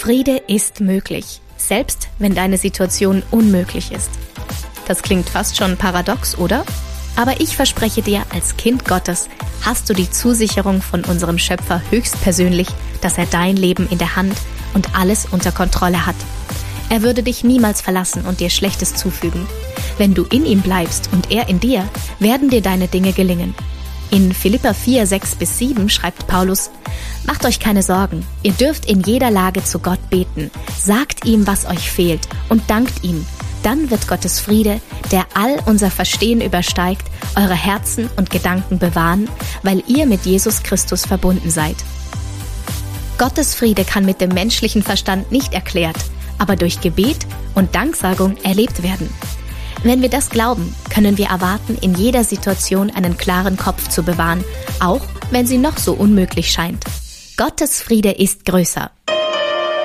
Friede ist möglich, selbst wenn deine Situation unmöglich ist. Das klingt fast schon paradox, oder? Aber ich verspreche dir, als Kind Gottes hast du die Zusicherung von unserem Schöpfer höchstpersönlich, dass er dein Leben in der Hand und alles unter Kontrolle hat. Er würde dich niemals verlassen und dir Schlechtes zufügen. Wenn du in ihm bleibst und er in dir, werden dir deine Dinge gelingen. In Philipper 4, 6-7 schreibt Paulus: Macht euch keine Sorgen, ihr dürft in jeder Lage zu Gott beten, sagt ihm, was euch fehlt und dankt ihm. Dann wird Gottes Friede, der all unser Verstehen übersteigt, eure Herzen und Gedanken bewahren, weil ihr mit Jesus Christus verbunden seid. Gottes Friede kann mit dem menschlichen Verstand nicht erklärt, aber durch Gebet und Danksagung erlebt werden. Wenn wir das glauben, können wir erwarten, in jeder Situation einen klaren Kopf zu bewahren, auch wenn sie noch so unmöglich scheint. Gottes Friede ist größer.